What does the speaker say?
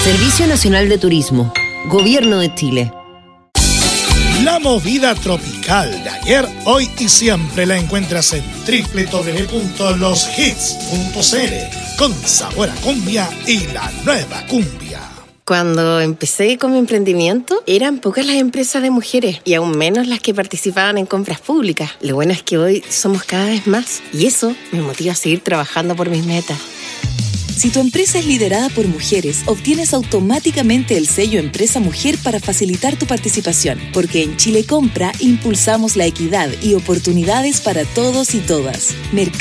Servicio Nacional de Turismo, Gobierno de Chile. La movida tropical de ayer, hoy y siempre la encuentras en www.loshits.cl, con sabor a cumbia y la nueva cumbia. Cuando empecé con mi emprendimiento, eran pocas las empresas de mujeres y aún menos las que participaban en compras públicas. Lo bueno es que hoy somos cada vez más y eso me motiva a seguir trabajando por mis metas. Si tu empresa es liderada por mujeres, obtienes automáticamente el sello Empresa Mujer para facilitar tu participación, porque en Chile Compra impulsamos la equidad y oportunidades para todos y todas.